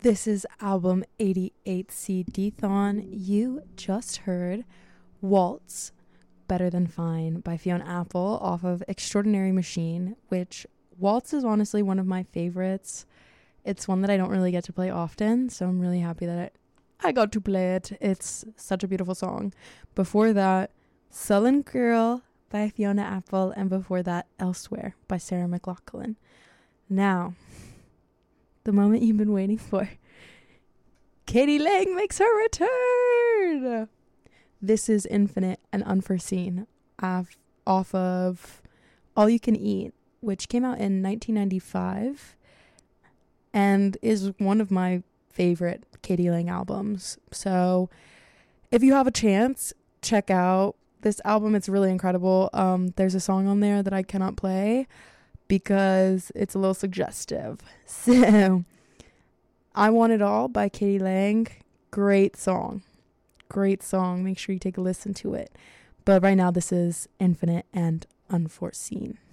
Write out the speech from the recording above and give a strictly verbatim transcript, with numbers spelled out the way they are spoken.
This is album eighty-eight C D-Thon. You just heard Waltz, Better Than Fine by Fiona Apple off of Extraordinary Machine, which Waltz is honestly one of my favorites. It's one that I don't really get to play often, so I'm really happy that I, I got to play it. It's such a beautiful song. Before that, Sullen Girl by Fiona Apple, and before that, Elsewhere by Sarah McLachlan. Now, the moment you've been waiting for. k.d. lang makes her return. This is Infinite and Unforeseen off, off of All You Can Eat, which came out in nineteen ninety-five and is one of my favorite k.d. lang albums. So if you have a chance, check out this album. It's really incredible. Um, there's a song on there that I cannot play because it's a little suggestive. So, I Want It All by k.d. lang. Great song. Great song. Make sure you take a listen to it. But right now, this is Infinite and Unforeseen.